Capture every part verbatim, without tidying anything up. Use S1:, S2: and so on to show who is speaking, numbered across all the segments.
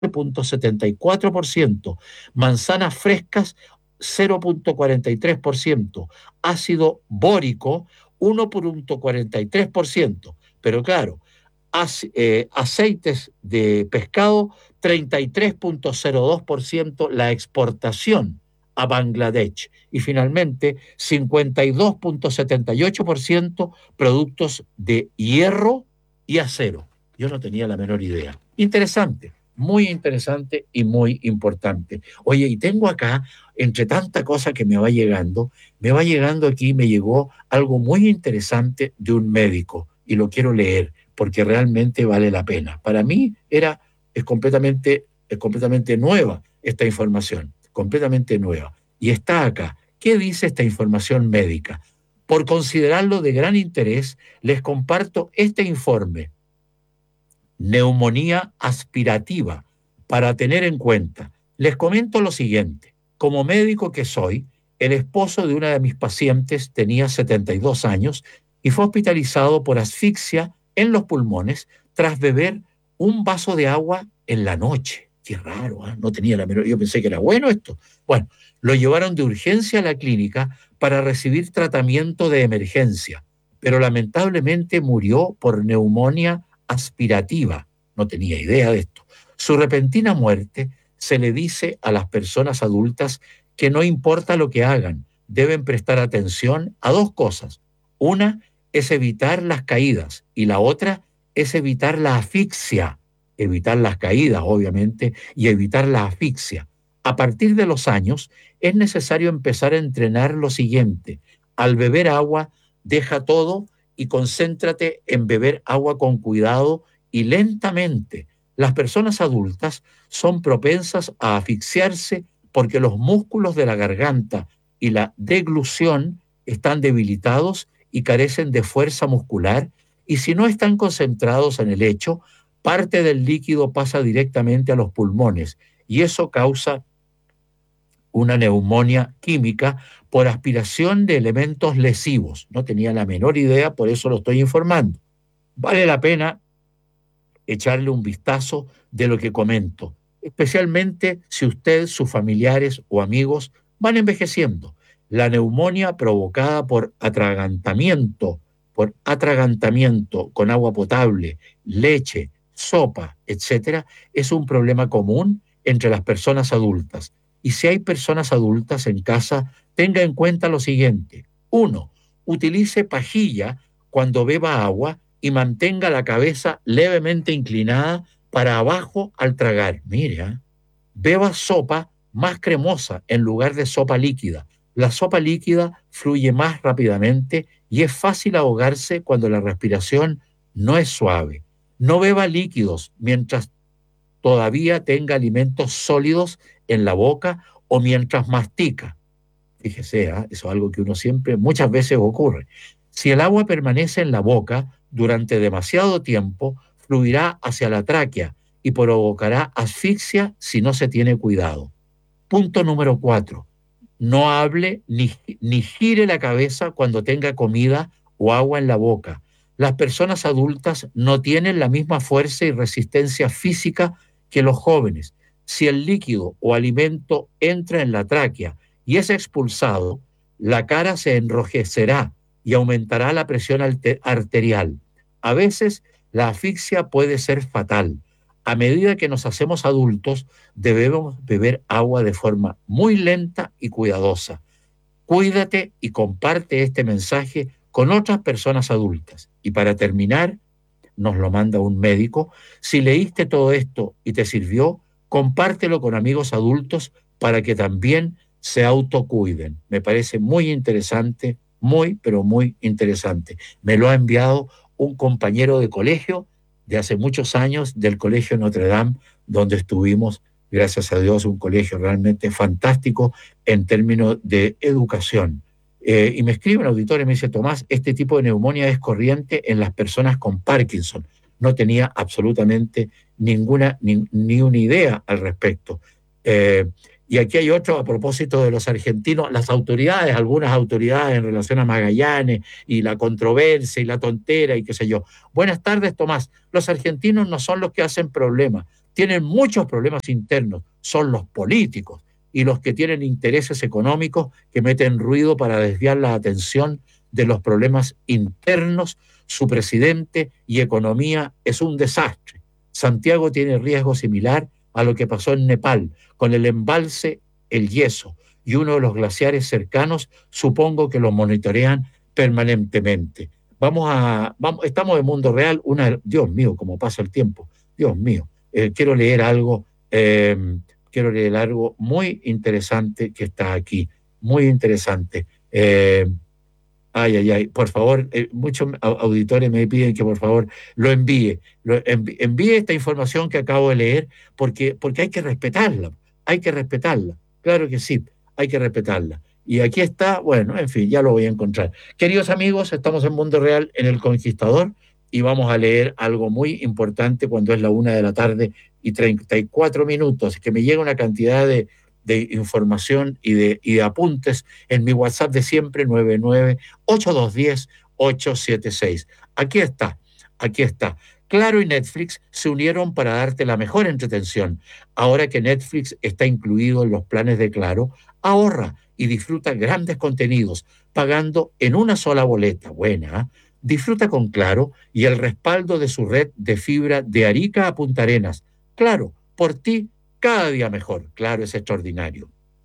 S1: punto setenta y cuatro por ciento, manzanas frescas cero punto cuarenta y tres por ciento, ácido bórico uno punto cuarenta y tres por ciento, pero claro, ace- eh, aceites de pescado treinta y tres punto cero dos por ciento la exportación a Bangladesh y finalmente cincuenta y dos punto setenta y ocho por ciento productos de hierro y acero. Yo no tenía la menor idea. Interesante, muy interesante y muy importante. Oye, y tengo acá, entre tanta cosa que me va llegando, me va llegando aquí, me llegó algo muy interesante de un médico y lo quiero leer porque realmente vale la pena. Para mí era, es completamente, es completamente nueva esta información, completamente nueva. Y está acá. ¿Qué dice esta información médica? Por considerarlo de gran interés, les comparto este informe, neumonía aspirativa, para tener en cuenta. Les comento lo siguiente. Como médico que soy, el esposo de una de mis pacientes tenía setenta y dos años y fue hospitalizado por asfixia en los pulmones tras beber un vaso de agua en la noche. Qué raro, ¿eh? No tenía la menor. Yo pensé que era bueno esto. Bueno, lo llevaron de urgencia a la clínica para recibir tratamiento de emergencia, pero lamentablemente murió por neumonía aspirativa. No tenía idea de esto. Su repentina muerte se le dice a las personas adultas que no importa lo que hagan, deben prestar atención a dos cosas. Una es evitar las caídas y la otra es evitar la asfixia, evitar las caídas, obviamente, y evitar la asfixia. A partir de los años es necesario empezar a entrenar lo siguiente. Al beber agua, deja todo y concéntrate en beber agua con cuidado y lentamente. Las personas adultas son propensas a asfixiarse porque los músculos de la garganta y la deglución están debilitados y carecen de fuerza muscular, y si no están concentrados en el hecho, parte del líquido pasa directamente a los pulmones y eso causa una neumonía química por aspiración de elementos lesivos. No tenía la menor idea, por eso lo estoy informando. Vale la pena echarle un vistazo de lo que comento, especialmente si usted, sus familiares o amigos van envejeciendo. La neumonía provocada por atragantamiento, por atragantamiento con agua potable, leche, sopa, etcétera, es un problema común entre las personas adultas. Y si hay personas adultas en casa, tenga en cuenta lo siguiente. Uno, utilice pajilla cuando beba agua y mantenga la cabeza levemente inclinada para abajo al tragar. Mira, beba sopa más cremosa en lugar de sopa líquida. La sopa líquida fluye más rápidamente y es fácil ahogarse cuando la respiración no es suave. No beba líquidos mientras todavía tenga alimentos sólidos en la boca o mientras mastica. Fíjese, ¿eh? Eso es algo que uno siempre, muchas veces ocurre. Si el agua permanece en la boca durante demasiado tiempo, fluirá hacia la tráquea y provocará asfixia si no se tiene cuidado. Punto número cuatro. No hable ni, ni gire la cabeza cuando tenga comida o agua en la boca. Las personas adultas no tienen la misma fuerza y resistencia física que los jóvenes. Si el líquido o alimento entra en la tráquea y es expulsado, la cara se enrojecerá y aumentará la presión arterial. A veces la asfixia puede ser fatal. A medida que nos hacemos adultos, debemos beber agua de forma muy lenta y cuidadosa. Cuídate y comparte este mensaje con otras personas adultas. Y para terminar, nos lo manda un médico. Si leíste todo esto y te sirvió, compártelo con amigos adultos para que también se autocuiden. Me parece muy interesante, muy, pero muy interesante. Me lo ha enviado un compañero de colegio de hace muchos años del Colegio Notre Dame, donde estuvimos, gracias a Dios, un colegio realmente fantástico en términos de educación. Eh, y me escribe un auditor y me dice, Tomás, este tipo de neumonía es corriente en las personas con Parkinson. No tenía absolutamente ninguna, ni, ni una idea al respecto. Eh, y aquí hay otro a propósito de los argentinos, las autoridades, algunas autoridades en relación a Magallanes y la controversia y la tontera y qué sé yo. Buenas tardes, Tomás. Los argentinos no son los que hacen problemas. tienen muchos problemas internos, son los políticos y los que tienen intereses económicos que meten ruido para desviar la atención de los problemas internos. Su presidente y economía es un desastre. Santiago tiene riesgo similar a lo que pasó en Nepal, con el embalse El Yeso y uno de los glaciares cercanos, supongo que lo monitorean permanentemente. Vamos a, vamos, estamos en mundo real, una, Dios mío, cómo pasa el tiempo, Dios mío. Eh, quiero leer algo, eh, quiero leer algo muy interesante que está aquí, muy interesante. Eh, Ay, ay, ay, por favor, eh, muchos auditores me piden que por favor lo envíe, lo envíe, envíe esta información que acabo de leer porque, porque hay que respetarla, hay que respetarla, claro que sí, hay que respetarla. Y aquí está, bueno, en fin, ya lo voy a encontrar. Queridos amigos, estamos en Mundo Real en El Conquistador y vamos a leer algo muy importante cuando es la una de la tarde y treinta y cuatro minutos, que me llega una cantidad de, de información y de, y de apuntes en mi WhatsApp de siempre, nueve nueve ocho dos uno cero ocho siete seis. Aquí está, aquí está. Claro y Netflix se unieron para darte la mejor entretención. Ahora que Netflix está incluido en los planes de Claro, ahorra y disfruta grandes contenidos pagando en una sola boleta. Buena, ¿eh? Disfruta con Claro y el respaldo de su red de fibra de Arica a Punta Arenas. Claro, por ti cada día mejor. Claro, es extraordinario.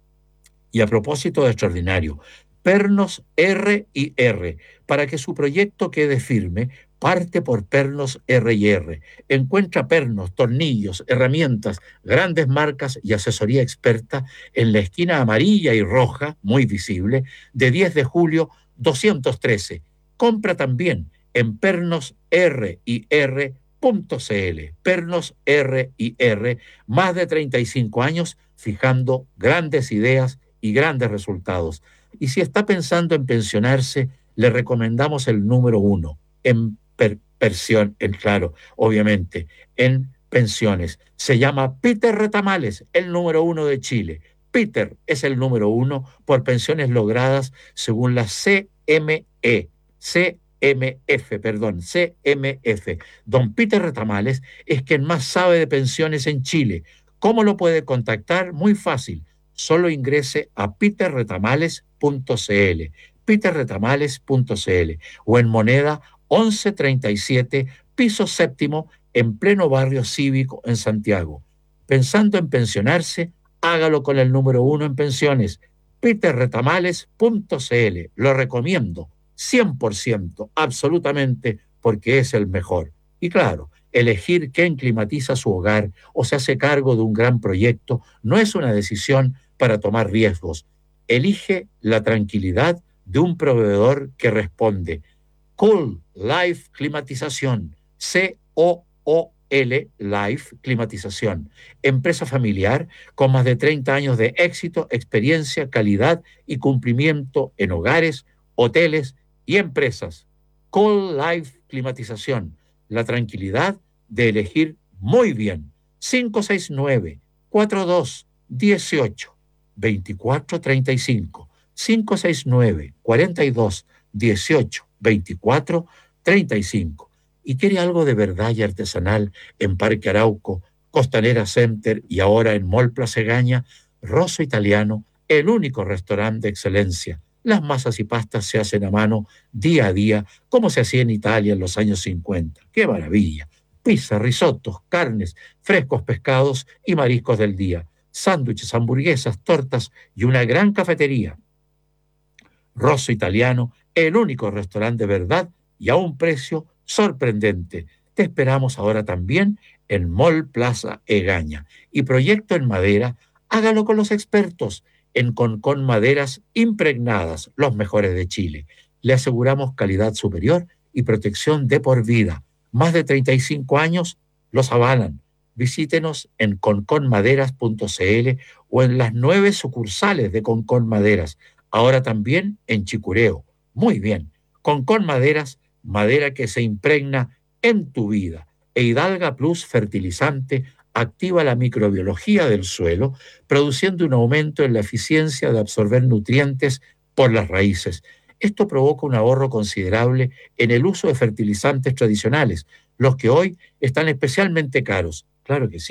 S1: Y a propósito de extraordinario, Pernos R y R. Para que su proyecto quede firme, parte por Pernos R y R. Encuentra pernos, tornillos, herramientas, grandes marcas y asesoría experta en la esquina amarilla y roja, muy visible, de diez de julio doscientos trece. Compra también en pernos r y r punto c l. Pernos R y R, más de treinta y cinco años fijando grandes ideas y grandes resultados. Y si está pensando en pensionarse, le recomendamos el número uno en per, pensión, en claro, obviamente, en pensiones. Se llama Peter Retamales, el número uno de Chile. Peter es el número uno por pensiones logradas según la C M E, C M F, perdón, C M F. Don Peter Retamales es quien más sabe de pensiones en Chile. ¿Cómo lo puede contactar? Muy fácil. Solo ingrese a peter retamales punto c l, peter retamales punto c l o en moneda once treinta y siete, piso séptimo, en pleno barrio cívico en Santiago. Pensando en pensionarse, hágalo con el número uno en pensiones, peter retamales punto c l. Lo recomiendo cien por ciento, absolutamente, porque es el mejor. Y claro, elegir quién climatiza su hogar o se hace cargo de un gran proyecto no es una decisión para tomar riesgos. Elige la tranquilidad de un proveedor que responde. Cool Life Climatización, C O O L, Life Climatización. Empresa familiar con más de treinta años de éxito, experiencia, calidad y cumplimiento en hogares, hoteles y empresas. Cool Life Climatización, la tranquilidad de elegir muy bien. cinco seis nueve, cuatro dos uno ocho, dos cuatro tres cinco. cinco seis nueve, cuatro dos uno ocho, dos cuatro tres cinco. ¿Y quiere algo de verdad y artesanal en Parque Arauco, Costanera Center y ahora en Mall Plaza Egaña? Rosso Italiano, el único restaurante de excelencia. Las masas y pastas se hacen a mano día a día, como se hacía en Italia en los años cincuenta. ¡Qué maravilla! Pizza, risotos, carnes, frescos pescados y mariscos del día, sándwiches, hamburguesas, tortas y una gran cafetería. Rosso Italiano, el único restaurante de verdad y a un precio sorprendente. Te esperamos ahora también en Mall Plaza Egaña. Y proyecto en madera, hágalo con los expertos en Concón Maderas Impregnadas, los mejores de Chile. Le aseguramos calidad superior y protección de por vida. Más de treinta y cinco años los avalan. Visítenos en concon maderas punto c l o en las nueve sucursales de Concón Maderas, ahora también en Chicureo. Muy bien, Concón Maderas, madera que se impregna en tu vida. E Hidalga Plus Fertilizante activa la microbiología del suelo, produciendo un aumento en la eficiencia de absorber nutrientes por las raíces. Esto provoca un ahorro considerable en el uso de fertilizantes tradicionales, los que hoy están especialmente caros. Claro que sí,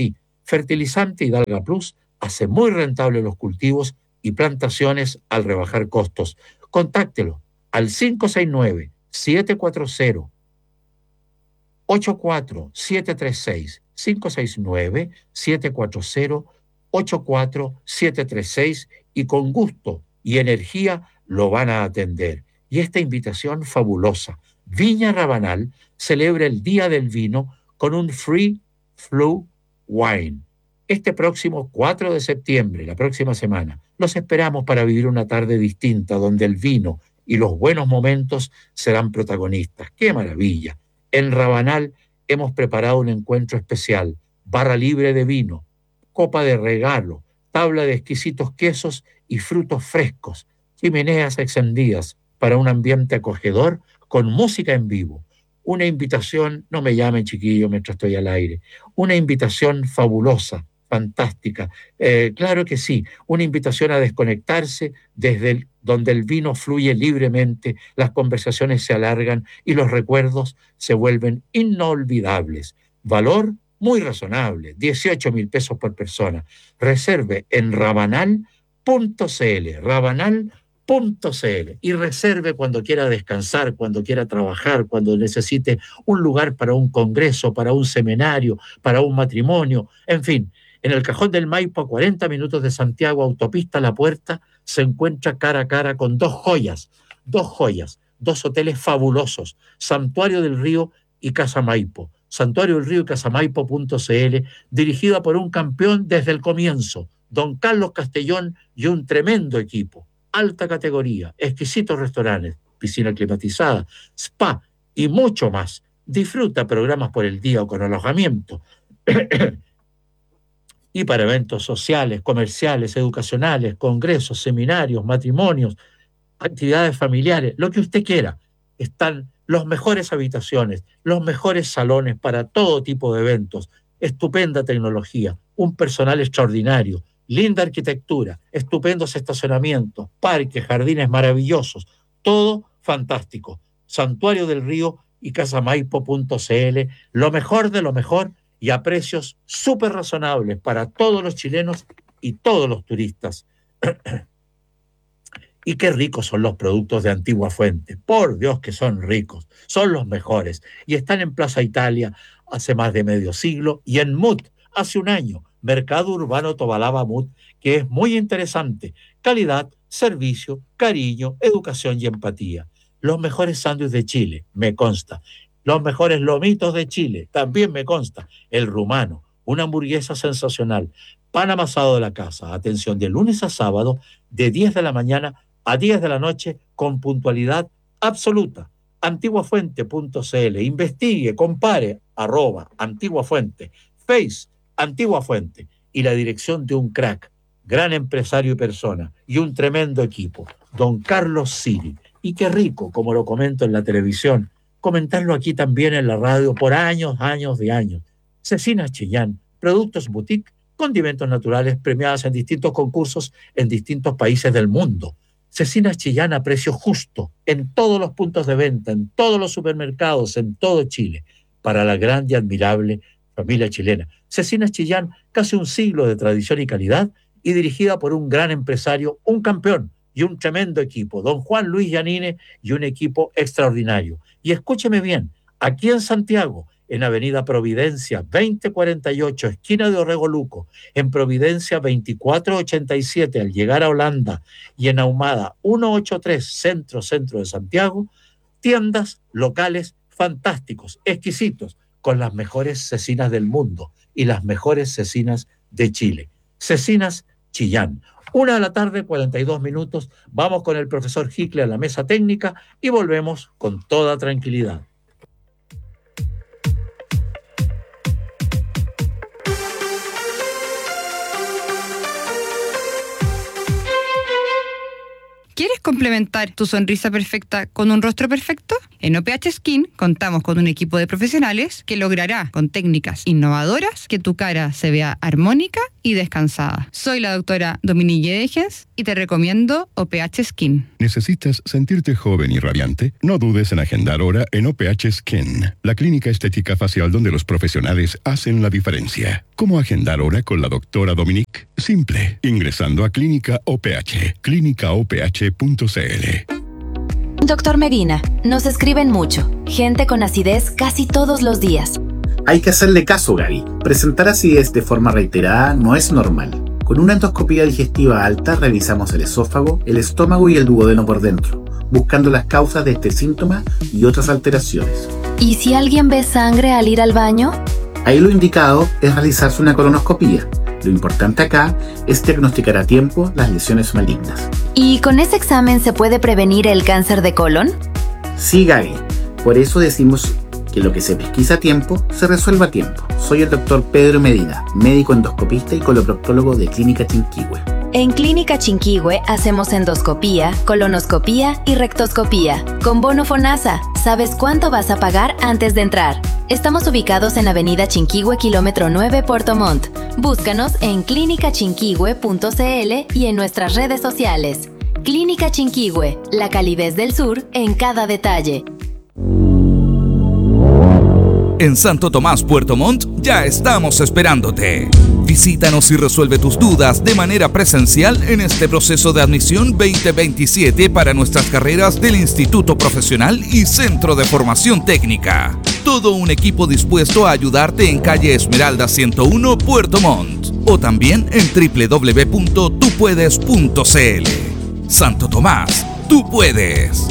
S1: Fertilizante Hidalga Plus hace muy rentables los cultivos y plantaciones al rebajar costos. Contáctelo al cinco seis nueve, siete cuatro cero, ocho cuatro siete tres seis, cinco seis nueve, siete cuatro cero, ocho cuatro siete tres seis y con gusto y energía lo van a atender. Y esta invitación fabulosa, Viña Rabanal celebra el Día del Vino con un Free Flu Wine. Este próximo cuatro de septiembre, la próxima semana, los esperamos para vivir una tarde distinta donde el vino y los buenos momentos serán protagonistas. ¡Qué maravilla! En Rabanal hemos preparado un encuentro especial, barra libre de vino, copa de regalo, tabla de exquisitos quesos y frutos frescos, chimeneas encendidas para un ambiente acogedor con música en vivo. Una invitación, no me llamen chiquillo mientras estoy al aire, una invitación fabulosa, fantástica. Eh, claro que sí, una invitación a desconectarse desde el, donde el vino fluye libremente, las conversaciones se alargan y los recuerdos se vuelven inolvidables. Valor muy razonable, dieciocho mil pesos por persona. Reserve en rabanal punto c l, rabanal punto c l y reserve cuando quiera descansar, cuando quiera trabajar, cuando necesite un lugar para un congreso, para un seminario, para un matrimonio, en fin. En el Cajón del Maipo, a cuarenta minutos de Santiago, autopista La Puerta, se encuentra cara a cara con dos joyas, dos joyas, dos hoteles fabulosos, Santuario del Río y Casa Maipo. Santuario del Río y casamaipo punto c l, dirigida por un campeón desde el comienzo, don Carlos Castellón, y un tremendo equipo. Alta categoría, exquisitos restaurantes, piscina climatizada, spa y mucho más. Disfruta programas por el día o con alojamiento. Y para eventos sociales, comerciales, educacionales, congresos, seminarios, matrimonios, actividades familiares, lo que usted quiera. Están las mejores habitaciones, los mejores salones para todo tipo de eventos, estupenda tecnología, un personal extraordinario, linda arquitectura, estupendos estacionamientos, parques, jardines maravillosos, todo fantástico. Santuario del Río y casamaipo punto c l, lo mejor de lo mejor y a precios súper razonables para todos los chilenos y todos los turistas. Y qué ricos son los productos de Antigua Fuente. Por Dios que son ricos, son los mejores. Y están en Plaza Italia hace más de medio siglo y en M U T hace un año, Mercado Urbano Tobalaba M U T, que es muy interesante. Calidad, servicio, cariño, educación y empatía. Los mejores sándwiches de Chile, me consta. Los mejores lomitos de Chile, también me consta. El rumano, una hamburguesa sensacional. Pan amasado de la casa, atención, de lunes a sábado, de diez de la mañana a diez de la noche, con puntualidad absoluta. antiguafuente punto c l, investigue, compare, arroba, Antigua Fuente, Face, Antigua Fuente, y la dirección de un crack, gran empresario y persona, y un tremendo equipo, don Carlos Siri. Y qué rico, como lo comento en la televisión, comentarlo aquí también en la radio por años, años y años. Cecinas Chillán, productos boutique, condimentos naturales premiadas en distintos concursos en distintos países del mundo. Cecinas Chillán a precio justo, en todos los puntos de venta, en todos los supermercados, en todo Chile, para la grande y admirable familia chilena. Cecinas Chillán, casi un siglo de tradición y calidad, y dirigida por un gran empresario, un campeón y un tremendo equipo, don Juan Luis Yanine, y un equipo extraordinario. Y escúcheme bien, aquí en Santiago, en Avenida Providencia veinte cuarenta y ocho, esquina de Orrego Luco, en Providencia veinticuatro ochenta y siete al llegar a Holanda, y en Ahumada ciento ochenta y tres, centro, centro de Santiago, tiendas, locales fantásticos, exquisitos, con las mejores cecinas del mundo y las mejores cecinas de Chile. Cecinas Chillán. Una de la tarde, cuarenta y dos minutos, vamos con el profesor Hickle a la mesa técnica y volvemos con toda tranquilidad.
S2: ¿Quieres complementar tu sonrisa perfecta con un rostro perfecto? En O P H Skin contamos con un equipo de profesionales que logrará con técnicas innovadoras que tu cara se vea armónica y descansada. Soy la doctora Dominique Degens y te recomiendo O P H Skin.
S3: ¿Necesitas sentirte joven y radiante? No dudes en agendar hora en O P H Skin, la clínica estética facial donde los profesionales hacen la diferencia. ¿Cómo agendar hora con la doctora Dominique? Simple, ingresando a Clínica O P H, clínica o p h punto c l.
S4: Doctor Medina, nos escriben mucho. Gente con acidez casi todos los días.
S5: Hay que hacerle caso, Gaby. Presentar acidez de forma reiterada no es normal. Con una endoscopía digestiva alta revisamos el esófago, el estómago y el duodeno por dentro, buscando las causas de este síntoma y otras alteraciones.
S4: ¿Y si alguien ve sangre al ir al baño?
S5: Ahí lo indicado es realizarse una colonoscopía. Lo importante acá es diagnosticar a tiempo las lesiones malignas.
S4: ¿Y con ese examen se puede prevenir el cáncer de colon?
S5: Sí, Gaby. Por eso decimos que lo que se pesquisa a tiempo, se resuelva a tiempo. Soy el doctor Pedro Medina, médico endoscopista y coloproctólogo de Clínica Chinquihue.
S4: En Clínica Chinquihue hacemos endoscopía, colonoscopía y rectoscopía. Con bono FONASA, sabes cuánto vas a pagar antes de entrar. Estamos ubicados en Avenida Chinquihue, kilómetro nueve, Puerto Montt. Búscanos en clínica chinquihue punto c l y en nuestras redes sociales. Clínica Chinquihue, la calidez del sur en cada detalle.
S6: En Santo Tomás, Puerto Montt, ya estamos esperándote. Visítanos y resuelve tus dudas de manera presencial en este proceso de admisión veinte veintisiete para nuestras carreras del Instituto Profesional y Centro de Formación Técnica. Todo un equipo dispuesto a ayudarte en calle Esmeralda ciento uno, Puerto Montt. O también en doble u doble u doble u punto tú puedes punto c l. Santo Tomás, tú puedes.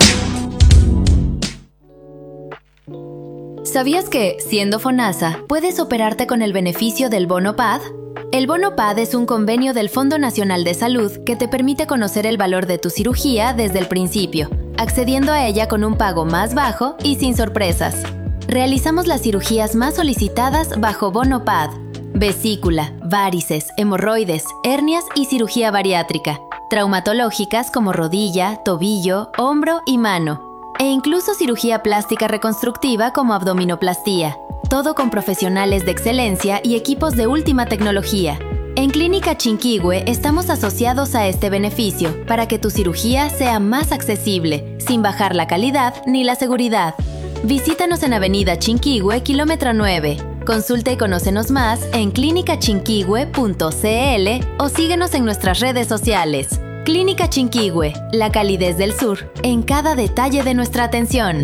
S4: ¿Sabías que, siendo FONASA, puedes operarte con el beneficio del Bono P A D? El Bono P A D es un convenio del Fondo Nacional de Salud que te permite conocer el valor de tu cirugía desde el principio, accediendo a ella con un pago más bajo y sin sorpresas. Realizamos las cirugías más solicitadas bajo Bono P A D: vesícula, varices, hemorroides, hernias y cirugía bariátrica, traumatológicas como rodilla, tobillo, hombro y mano, e incluso cirugía plástica reconstructiva como abdominoplastía. Todo con profesionales de excelencia y equipos de última tecnología. En Clínica Chinquihue estamos asociados a este beneficio para que tu cirugía sea más accesible, sin bajar la calidad ni la seguridad. Visítanos en Avenida Chinquihue, kilómetro nueve. Consulta y conócenos más en clínica chinquihue punto c l o síguenos en nuestras redes sociales. Clínica Chinquihue, la calidez del sur, en cada detalle de nuestra atención.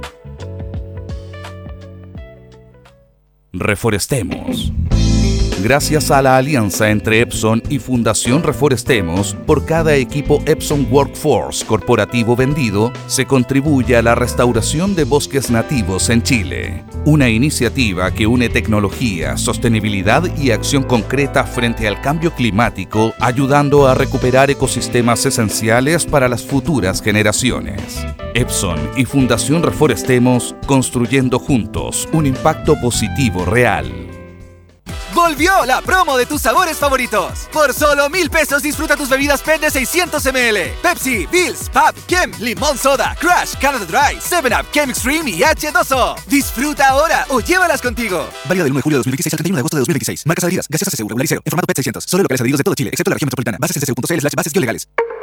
S6: Reforestemos. Gracias a la alianza entre Epson y Fundación Reforestemos, por cada equipo Epson Workforce corporativo vendido, se contribuye a la restauración de bosques nativos en Chile. Una iniciativa que une tecnología, sostenibilidad y acción concreta frente al cambio climático, ayudando a recuperar ecosistemas esenciales para las futuras generaciones. Epson y Fundación Reforestemos, construyendo juntos un impacto positivo real.
S7: ¡Volvió la promo de tus sabores favoritos! Por solo mil pesos disfruta tus bebidas P E T de seiscientos mililitros. Pepsi, Bills, Pab, Kem, Limón Soda, Crush, Canada Dry, seven up, Kem Extreme y hache dos o. Disfruta ahora o llévalas contigo. Válido del uno de julio de dos mil veintiséis al treinta y uno de agosto de dos mil veintiséis. Marcas adheridas. Gaseosas C C U. Regular I C E O. En formato P E T seiscientos. Solo en locales adheridos de todo Chile, excepto la región metropolitana. Bases en c c u punto c l slash bases legales.